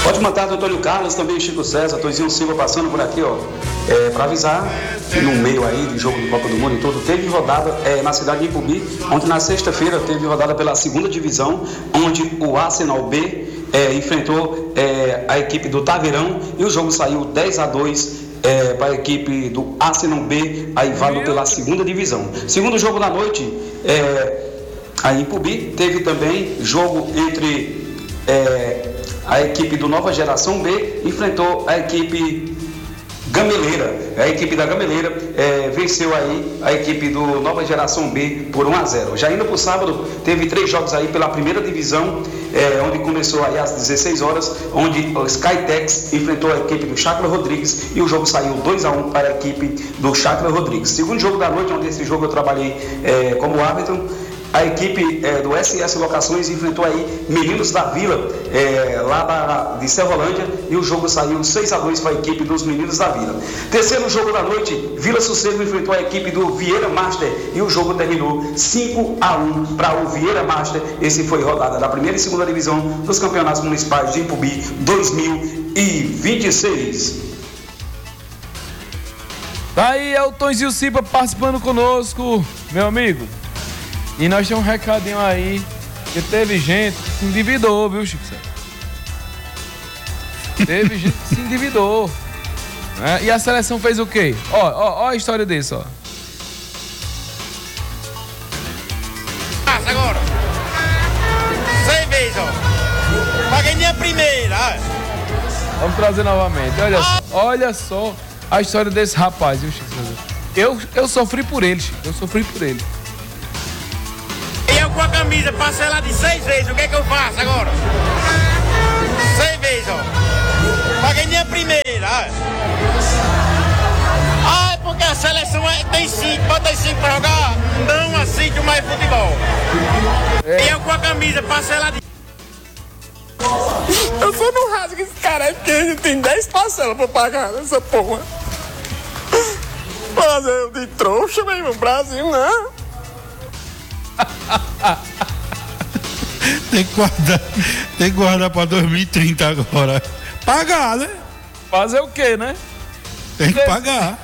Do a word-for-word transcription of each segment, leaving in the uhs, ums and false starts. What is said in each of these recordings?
Ótima tarde, Antônio Carlos, também Chico César, Toizinho Silva passando por aqui, ó, é, para avisar que no meio aí do jogo do Copa do Mundo e tudo, teve rodada é, na cidade de Ipubi, onde na sexta-feira teve rodada pela segunda divisão, onde o Arsenal B é, enfrentou é, a equipe do Taveirão e o jogo saiu dez a dois é, para a equipe do Arsenal B, aí válido pela segunda divisão. Segundo jogo da noite, é, aí em Ipubi, teve também jogo entre é, a equipe do Nova Geração B enfrentou a equipe Gameleira. A equipe da Gameleira é, venceu aí a equipe do Nova Geração B por um a zero. Já indo para o sábado, teve três jogos aí pela primeira divisão, é, onde começou aí às dezesseis horas, onde o Skytex enfrentou a equipe do Chácara Rodrigues e o jogo saiu dois a um para a equipe do Chácara Rodrigues. Segundo jogo da noite, onde esse jogo eu trabalhei é, como árbitro, a equipe é, do S S Locações enfrentou aí Meninos da Vila, é, lá da, de Serrolândia, e o jogo saiu seis a dois para a equipe dos Meninos da Vila. Terceiro jogo da noite, Vila Sossego enfrentou a equipe do Vieira Master e o jogo terminou cinco a um para o Vieira Master. Esse foi rodada da primeira e segunda divisão dos campeonatos municipais de Ipubi dois mil e vinte e seis. Daí é o Tonzinho Silva participando conosco, meu amigo. E nós temos um recadinho aí, que teve gente que se endividou, viu, Chico? Teve gente que se endividou. Né? E a seleção fez o quê? Ó, ó, ó a história desse, ó. Passa agora. Seis vezes, ó. Paguei minha primeira. Vamos trazer novamente. Olha só, olha só a história desse rapaz, viu, Chico? Eu, eu sofri por ele, Chico. Eu sofri por ele. Eu com a camisa parcela de seis vezes, o que é que eu faço agora? Seis vezes, ó. Paguei minha primeira. Ah, é porque a seleção tem cinco, bota cinco pra jogar, não assiste mais futebol. É. E eu com a camisa parcela de... Eu só não rasgo esse cara aí porque a gente tem dez parcelas pra pagar nessa porra. Fazer eu de trouxa, meu irmão, Brasil, não. Tem que guardar, tem que guardar pra dois mil e trinta agora. Pagar, né? Fazer o quê, né? Tem que pagar.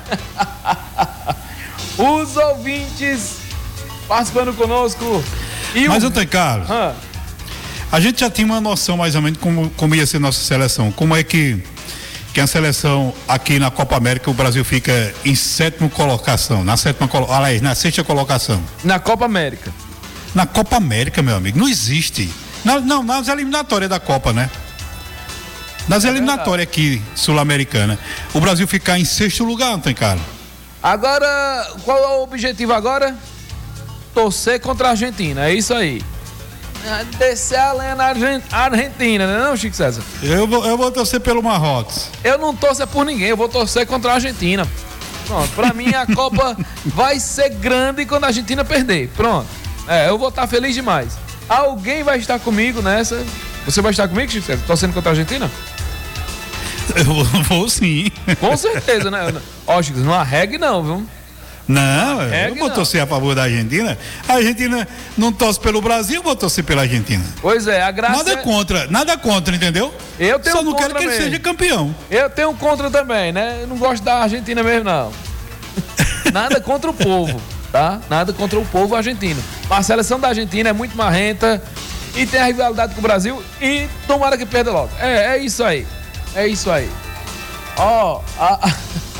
Os ouvintes participando conosco. E Mas, o... Antônio Carlos, ah. a gente já tinha uma noção mais ou menos como, como ia ser nossa seleção. Como é que, que a seleção aqui na Copa América, o Brasil fica em sétima colocação, na sétima, aliás, na sexta colocação. Na Copa América. Na Copa América, meu amigo, não existe. Na, não, nas eliminatórias da Copa, né? Nas é eliminatórias aqui, sul-americana. O Brasil ficar em sexto lugar, Antônio Carlos. Agora, qual é o objetivo agora? Torcer contra a Argentina, é isso aí. Descer a lenha na Argentina, não é não, Chico César? Eu vou, eu vou torcer pelo Marrocos. Eu não torço por ninguém, eu vou torcer contra a Argentina. Pronto, pra mim a Copa vai ser grande quando a Argentina perder. Pronto, é, eu vou estar feliz demais. Alguém vai estar comigo nessa? Você vai estar comigo, Chico César, torcendo contra a Argentina? Eu vou, vou sim. Com certeza, né? Ó, Chico, não arregue não, viu? Não, é eu vou não. torcer a favor da Argentina. A Argentina não torce pelo Brasil, eu vou torcer pela Argentina. Pois é, a graça... Nada contra, nada contra, entendeu? Eu tenho Só não um quero que ele mesmo. seja campeão. Eu tenho um contra também, né? Eu não gosto da Argentina mesmo, não. Nada contra o povo, tá? Nada contra o povo argentino. Mas a seleção da Argentina é muito marrenta e tem a rivalidade com o Brasil e tomara que perda logo. É, é isso aí. É isso aí. Ó, a...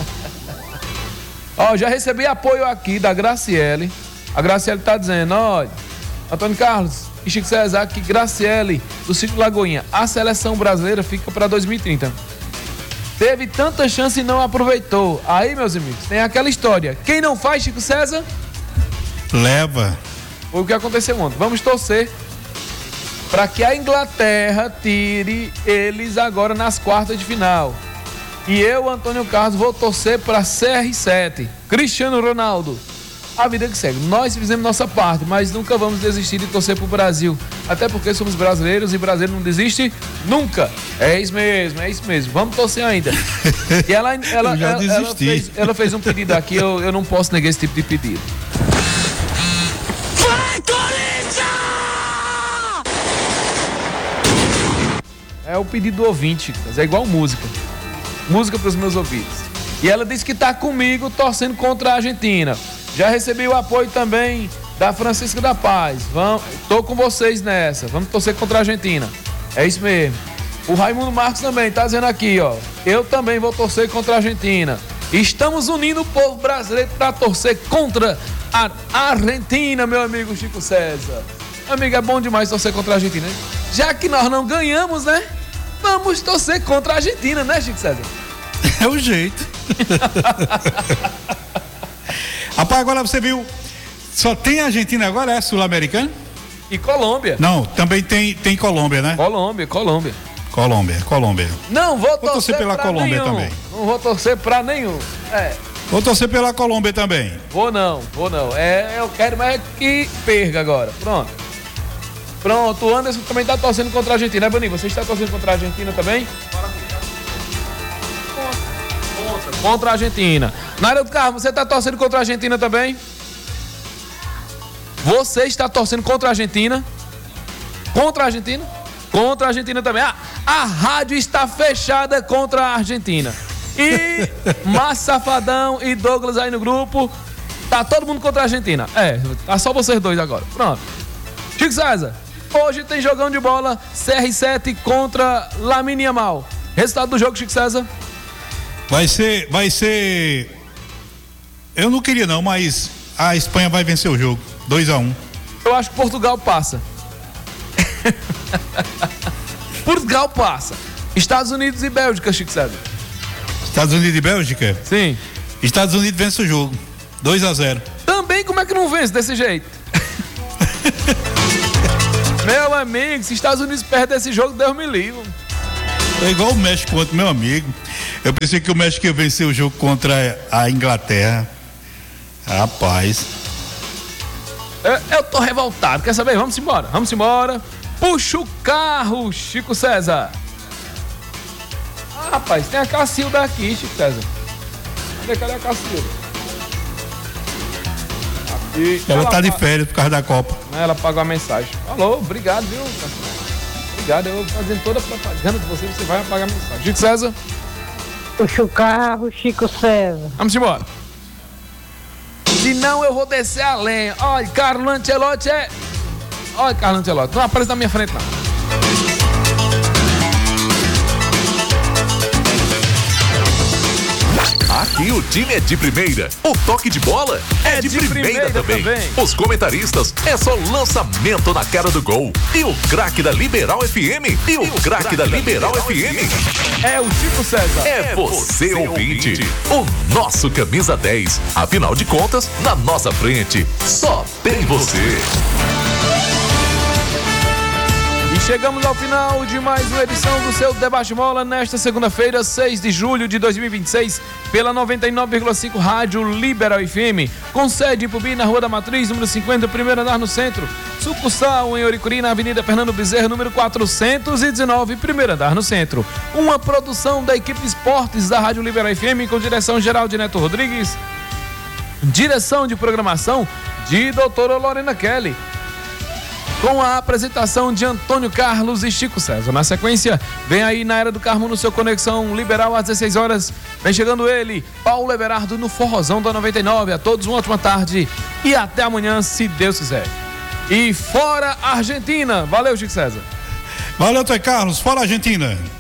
Ó, já recebi apoio aqui da Graciele. A Graciele tá dizendo, ó, Antônio Carlos e Chico César, que Graciele, do Sítio Lagoinha, a seleção brasileira fica para dois mil e trinta. Teve tanta chance e não aproveitou. Aí, meus amigos, tem aquela história. Quem não faz, Chico César? Leva. Foi o que aconteceu ontem. Vamos torcer para que a Inglaterra tire eles agora nas quartas de final. E eu, Antônio Carlos, vou torcer para C R sete, Cristiano Ronaldo. A vida que segue. Nós fizemos nossa parte, mas nunca vamos desistir de torcer pro Brasil. Até porque somos brasileiros e brasileiro não desiste nunca. É isso mesmo, é isso mesmo. Vamos torcer ainda. E ela, ela, eu já ela, ela, fez, ela fez um pedido aqui, eu, eu não posso negar esse tipo de pedido. Vai, Corinthians! É o pedido do ouvinte, é igual música. Música para os meus ouvidos. E ela disse que está comigo torcendo contra a Argentina. Já recebi o apoio também da Francisca da Paz. Vamos, tô com vocês nessa. Vamos torcer contra a Argentina. É isso mesmo. O Raimundo Marcos também tá dizendo aqui, ó. Eu também vou torcer contra a Argentina. Estamos unindo o povo brasileiro para torcer contra a Argentina, meu amigo Chico César. Amigo, é bom demais torcer contra a Argentina, né? Já que nós não ganhamos, né? Vamos torcer contra a Argentina, né, Chico César? É o jeito. Rapaz, agora você viu, só tem a Argentina agora, é sul-americana? E Colômbia. Não, também tem, tem Colômbia, né? Colômbia, Colômbia. Colômbia, Colômbia. Não vou torcer, vou torcer pela pra Colômbia nenhum. também. Não vou torcer pra nenhum. É. Vou torcer pela Colômbia também. Vou não, vou não. É, eu quero mais que perca agora. Pronto. Pronto, o Anderson também tá torcendo contra a Argentina, né, Boninho? Você está torcendo contra a Argentina também? Contra. Contra a Argentina. Nária do Carmo, você tá torcendo contra a Argentina também? Você está torcendo contra a Argentina? Contra a Argentina? Contra a Argentina também. Ah, a rádio está fechada contra a Argentina. E Márcio Safadão e Douglas aí no grupo. Tá todo mundo contra a Argentina. É, tá só vocês dois agora. Pronto. Chico César, hoje tem jogão de bola C R sete contra Lamine Yamal. Resultado do jogo, Chico César? Vai ser, vai ser... Eu não queria não, mas a Espanha vai vencer o jogo. dois a um. Eu acho que Portugal passa. Portugal passa. Estados Unidos e Bélgica, Chico César. Estados Unidos e Bélgica? Sim. Estados Unidos vence o jogo. dois a zero. Também, como é que não vence desse jeito? Meu amigo, se Estados Unidos perde esse jogo, Deus me livre. É igual o México contra meu amigo. Eu pensei que o México ia vencer o jogo contra a Inglaterra. Rapaz. Eu, eu tô revoltado. Quer saber? Vamos embora. Vamos embora. Puxa o carro, Chico César. Ah, rapaz, tem a Cacilda aqui, Chico César. Cadê, cadê a Cacilda? Aqui. Ela, ela tá de pa... férias por causa da Copa. Ela pagou a mensagem. Alô, obrigado, viu, Cacilda? Obrigado, eu vou fazendo toda a propaganda de você, você vai apagar a mensagem. Chico César. Puxa o carro, Chico César. Vamos embora. Senão eu vou descer a lenha. Olha, Carlo Ancelotti é... Olha, Carlo Ancelotti, não aparece na minha frente, não. Aqui o time é de primeira, o toque de bola é, é de, de primeira, primeira também. também. Os comentaristas é só lançamento na cara do gol. E o craque da Liberal F M, e o, o craque da, da Liberal, Liberal F M é o Chico César. É, é você, ouvinte, ouvinte, o nosso camisa dez. Afinal de contas, na nossa frente, só tem você. Chegamos ao final de mais uma edição do seu Debate Mola nesta segunda-feira, seis de julho de dois mil e vinte e seis, pela noventa e nove vírgula cinco Rádio Liberal F M, com sede em Pubi, na Rua da Matriz, número cinquenta, primeiro andar no centro, sucursal em Oricuri, na Avenida Fernando Bezerra, número quatrocentos e dezenove, primeiro andar no centro. Uma produção da equipe de esportes da Rádio Liberal F M, com direção geral de Neto Rodrigues, direção de programação de doutora Lorena Kelly, com a apresentação de Antônio Carlos e Chico César. Na sequência, vem aí na Era do Carmo no seu Conexão Liberal às dezesseis horas. Vem chegando ele, Paulo Everardo no Forrozão da noventa e nove. A todos uma ótima tarde e até amanhã, se Deus quiser. E fora Argentina. Valeu, Chico César. Valeu, Antônio Carlos. Fora Argentina.